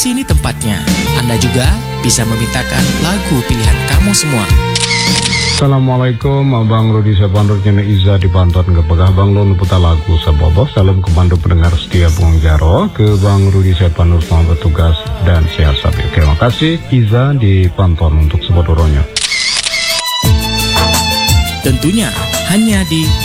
Sini tempatnya. Anda juga bisa memintakan lagu pilihan kamu semua. Assalamualaikum, Abang Rudi Sabandur Nyana Iza di Bantuan ke Pegah Bang Lun putar lagu Sabobo. Salam kemandu pendengar setia Bung Jaro ke Bang Rudi Sabandur selamat bertugas dan sehat sabi. Terima kasih Iza di Bantuan untuk Sebodoronya. Tentunya hanya di